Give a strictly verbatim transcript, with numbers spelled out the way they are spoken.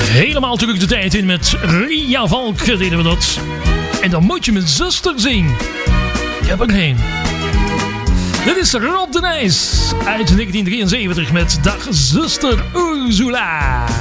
Helemaal terug de tijd in met Ria Valk deden we dat. En dan moet je mijn zuster zien. Ik heb er geen. Dit is Rob de Nijs uit negentien drieënzeventig met Dag Zuster Ursula.